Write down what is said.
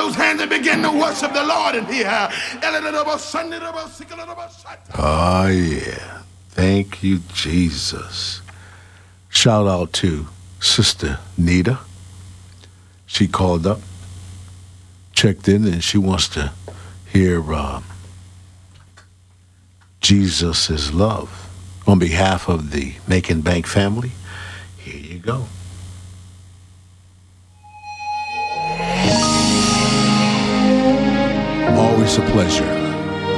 those hands and begin to worship the Lord in here. Oh, yeah. Thank you, Jesus. Shout out to Sister Nita. She called up, checked in, and she wants to hear Jesus is Love. On behalf of the Macon Bank family, here you go. Always a pleasure.